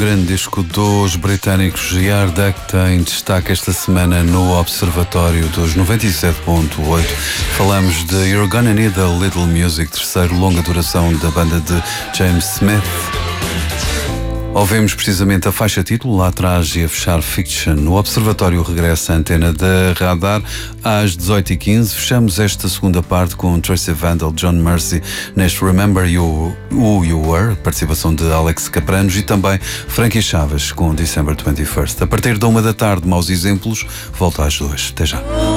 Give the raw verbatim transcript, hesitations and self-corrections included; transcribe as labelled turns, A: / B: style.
A: grande disco dos britânicos Yard Act em destaque esta semana no Observatório dos noventa e sete ponto oito. Falamos de You're Gonna Need a Little Music, terceiro longa duração da banda de James Smith. Ouvimos precisamente a faixa título, lá atrás e a fechar Fiction. No Observatório regressa a antena da Radar às dezoito e quinze. Fechamos esta segunda parte com Tracy Vandal, John Mercy neste Remember You, Who You Were, participação de Alex Capranos, e também Frankie Chaves com December twenty-first. A partir da uma da tarde, Maus Exemplos, volta às duas. Até já.